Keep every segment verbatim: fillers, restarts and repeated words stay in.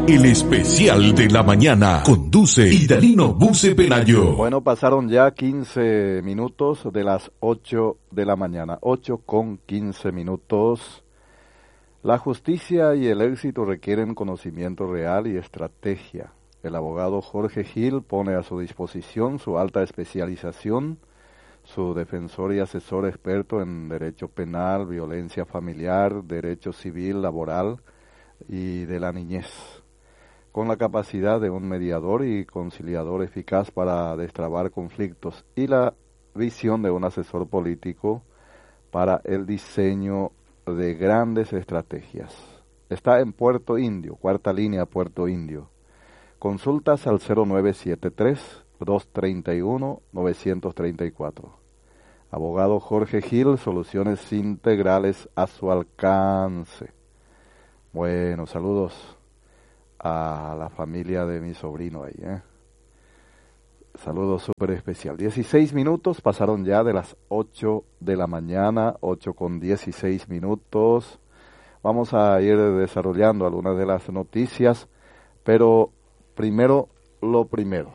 El especial de la mañana conduce Idalino Buce Pelayo. Bueno, pasaron ya quince minutos de las ocho de la mañana, ocho con quince minutos. La justicia y el éxito requieren conocimiento real y estrategia. El abogado Jorge Gil pone a su disposición su alta especialización, su defensor y asesor experto en derecho penal, violencia familiar, derecho civil, laboral y de la niñez, con la capacidad de un mediador y conciliador eficaz para destrabar conflictos y la visión de un asesor político para el diseño de grandes estrategias. Está en Puerto Indio, cuarta línea Puerto Indio. Consultas al cero nueve siete tres, dos tres uno, nueve tres cuatro. Abogado Jorge Gil, soluciones integrales a su alcance. Bueno, saludos a la familia de mi sobrino ahí, ¿eh? Saludos súper especial. dieciséis minutos, pasaron ya de las ocho de la mañana, ocho con dieciséis minutos. Vamos a ir desarrollando algunas de las noticias, pero primero lo primero.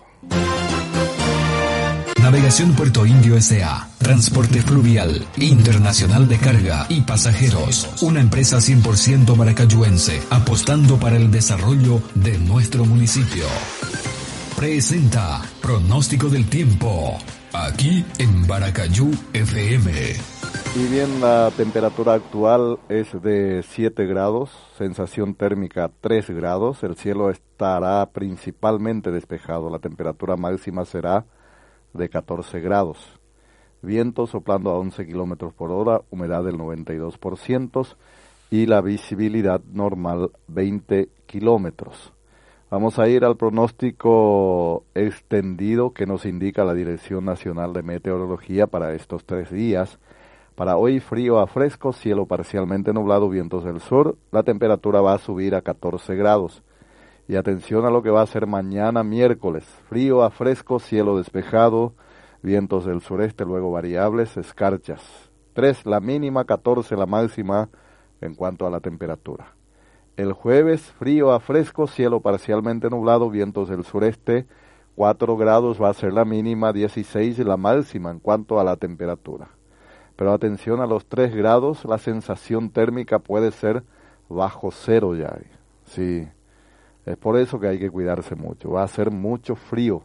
Navegación Puerto Indio S A Transporte fluvial, internacional de carga y pasajeros. Una empresa cien por ciento maracayuense, apostando para el desarrollo de nuestro municipio. Presenta Pronóstico del Tiempo, aquí en Baracayú F M. Y bien, la temperatura actual es de siete grados, sensación térmica tres grados, el cielo estará principalmente despejado, la temperatura máxima será de catorce grados. Viento soplando a once kilómetros por hora, humedad del noventa y dos por ciento y la visibilidad normal veinte kilómetros. Vamos a ir al pronóstico extendido que nos indica la Dirección Nacional de Meteorología para estos tres días. Para hoy frío a fresco, cielo parcialmente nublado, vientos del sur, la temperatura va a subir a catorce grados. Y atención a lo que va a ser mañana miércoles, frío a fresco, cielo despejado, vientos del sureste, luego variables, escarchas. tres la mínima, catorce la máxima en cuanto a la temperatura. El jueves, frío a fresco, cielo parcialmente nublado, vientos del sureste, cuatro grados va a ser la mínima, dieciséis la máxima en cuanto a la temperatura. Pero atención a los tres grados, la sensación térmica puede ser bajo cero ya. Sí, es por eso que hay que cuidarse mucho, va a ser mucho frío.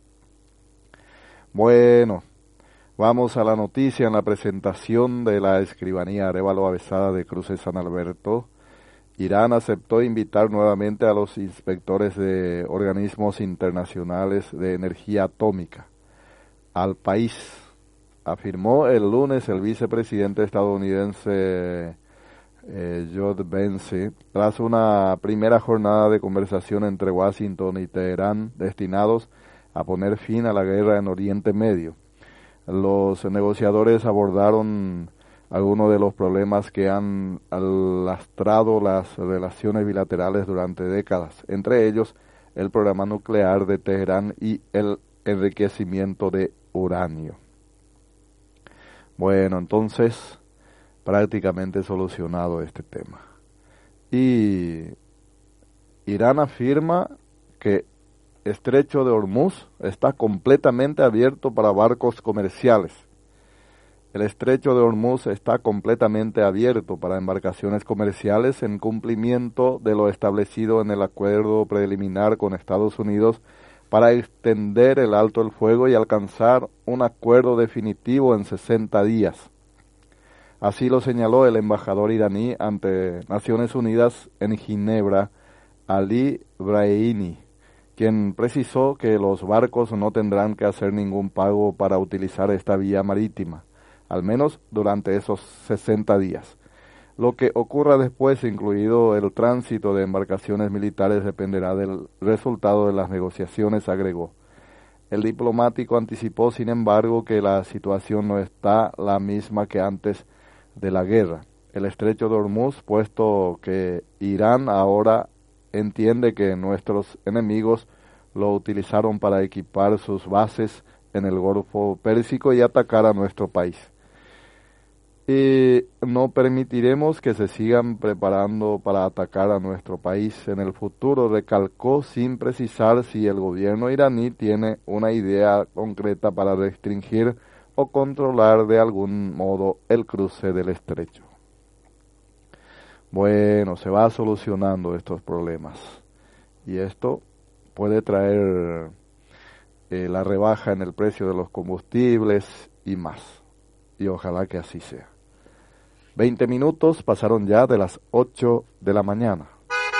Bueno, vamos a la noticia en la presentación de la Escribanía Arévalo Avesada de Cruces San Alberto. Irán aceptó invitar nuevamente a los inspectores de organismos internacionales de energía atómica al país, afirmó el lunes el vicepresidente estadounidense eh, Judd Vance, tras una primera jornada de conversación entre Washington y Teherán destinados a poner fin a la guerra en Oriente Medio. Los negociadores abordaron algunos de los problemas que han lastrado las relaciones bilaterales durante décadas, entre ellos el programa nuclear de Teherán y el enriquecimiento de uranio. Bueno, entonces prácticamente solucionado este tema. Y Irán afirma que Estrecho de Hormuz está completamente abierto para barcos comerciales. El Estrecho de Hormuz está completamente abierto para embarcaciones comerciales en cumplimiento de lo establecido en el acuerdo preliminar con Estados Unidos para extender el alto el fuego y alcanzar un acuerdo definitivo en sesenta días. Así lo señaló el embajador iraní ante Naciones Unidas en Ginebra, Ali Brahimi, quien precisó que los barcos no tendrán que hacer ningún pago para utilizar esta vía marítima, al menos durante esos sesenta días. Lo que ocurra después, incluido el tránsito de embarcaciones militares, dependerá del resultado de las negociaciones, agregó. El diplomático anticipó, sin embargo, que la situación no está la misma que antes de la guerra. El Estrecho de Hormuz, puesto que Irán ahora entiende que nuestros enemigos lo utilizaron para equipar sus bases en el Golfo Pérsico y atacar a nuestro país. Eh, no permitiremos que se sigan preparando para atacar a nuestro país en el futuro, recalcó sin precisar si el gobierno iraní tiene una idea concreta para restringir o controlar de algún modo el cruce del estrecho. Bueno, se va solucionando estos problemas y esto puede traer eh, la rebaja en el precio de los combustibles y más, y ojalá que así sea. Veinte minutos pasaron ya de las ocho de la mañana.